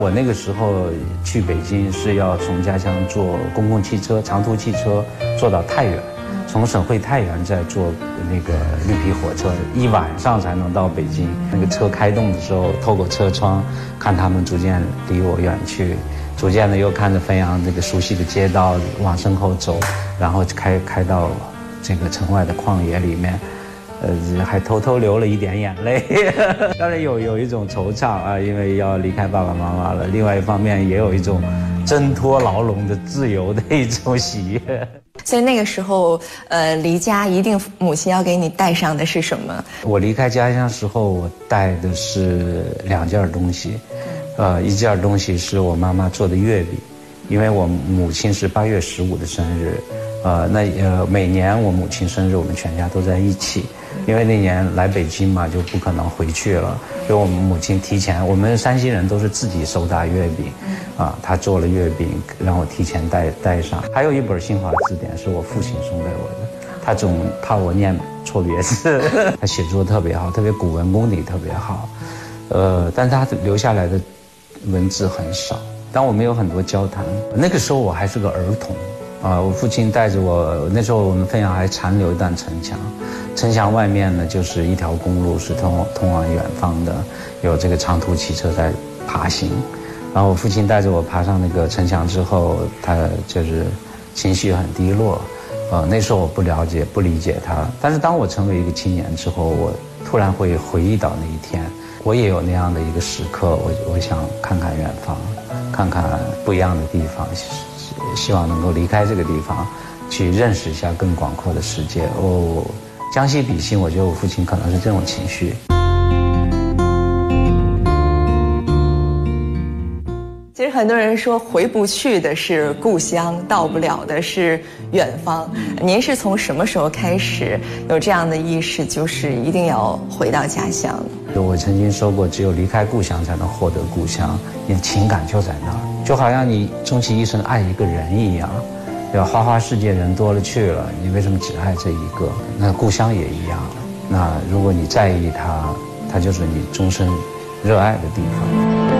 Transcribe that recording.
我那个时候去北京是要从家乡坐公共汽车、长途汽车坐到太原，从省会太原再坐那个绿皮火车，一晚上才能到北京。那个车开动的时候，透过车窗看他们逐渐离我远去，逐渐的又看着汾阳这个熟悉的街道往身后走，然后开到这个城外的旷野里面。还偷偷流了一点眼泪，当然有一种惆怅啊，因为要离开爸爸妈妈了。另外一方面，也有一种挣脱牢笼的自由的一种喜悦。 所以那个时候，离家一定母亲要给你带上的是什么？ 我离开家乡时候，我带的是2件东西，一件东西是我妈妈做的月饼，因为我母亲是8月15的生日，每年我母亲生日，我们全家都在一起。因为那年来北京嘛，就不可能回去了，所以我们母亲提前，我们山西人都是自己手打月饼，她做了月饼让我提前带上。还有一本新华字典是我父亲送给我的，他总怕我念错别字，他写作特别好，特别古文功底特别好，但他留下来的文字很少，但我们有很多交谈。那个时候我还是个儿童。我父亲带着我，那时候我们汾阳还残留一段城墙，城墙外面呢就是一条公路，是通往远方的，有这个长途汽车在爬行。然后我父亲带着我爬上那个城墙之后，他就是情绪很低落。那时候我不了解、不理解他，但是当我成为一个青年之后，我突然会回忆到那一天，我也有那样的一个时刻，我想看看远方，看看不一样的地方。希望能够离开这个地方，去认识一下更广阔的世界。将心比心，我觉得我父亲可能是这种情绪。 其实很多人说回不去的是故乡，到不了的是远方。您是从什么时候开始有这样的意识，就是一定要回到家乡？ 我曾经说过，只有离开故乡才能获得故乡，你的情感就在那儿，就好像你终其一生爱一个人一样，对吧？花花世界人多了去了，你为什么只爱这一个？那故乡也一样，那如果你在意它，它就是你终身热爱的地方。